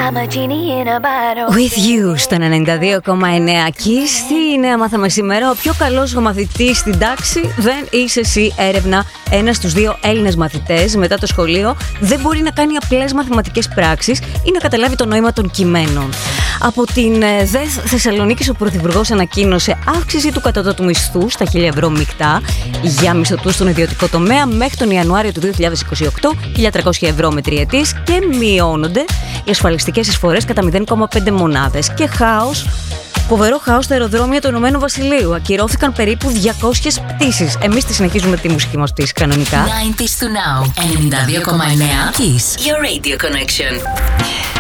With you στο 92,9 Kiss. Τι νέα μάθαμε σήμερα? Ο πιο καλός μαθητής στην τάξη δεν είσαι εσύ. Έρευνα. 1 στους 2 Έλληνες μαθητές μετά το σχολείο δεν μπορεί να κάνει απλές μαθηματικές πράξεις ή να καταλάβει το νόημα των κειμένων. Από την ΔΕΘ Θεσσαλονίκης ο Πρωθυπουργός ανακοίνωσε αύξηση του κατώτατου μισθού στα 1.000 ευρώ μεικτά για μισθωτούς στον ιδιωτικό τομέα μέχρι τον Ιανουάριο του 2028, 1.300 ευρώ με τριετής, και μειώνονται οι ασφαλιστικές εισφορές κατά 0,5 μονάδες. Και χάος. Φοβερό χάος στα αεροδρόμια του Ηνωμένου Βασιλείου. Ακυρώθηκαν περίπου 200 πτήσεις. Εμείς τη συνεχίζουμε τη μουσική μας πτήση κανονικά. 90s to now. 92,9 Kiss. Your radio connection.